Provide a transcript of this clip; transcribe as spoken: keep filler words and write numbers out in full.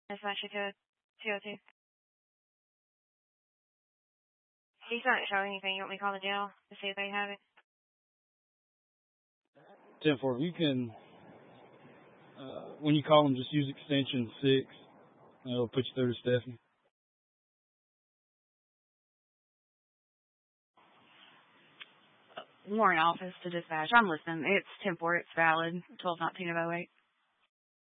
Dispatch you to two oh two. He's not showing anything. You want me to call the jail to see if they have it? ten four, you can, uh, when you call them, just use extension six. And it'll put you through to Stephanie. Warrant office to dispatch. I'm listening. It's ten four. It's valid. twelve nineteen of oh eight.